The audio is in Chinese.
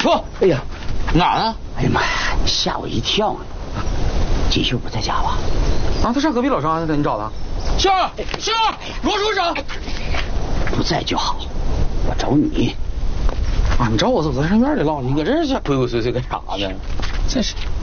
说， 哎呀， 哪呢？ 哎呀妈呀，吓我一跳呢！继续不在家吧？ 啊，他上隔壁老张去了，你找他？星儿，星儿，罗处长， 不在就好，我找你。 啊，你找我怎么在上院里唠？你搁这是鬼鬼祟祟干啥呢？真是。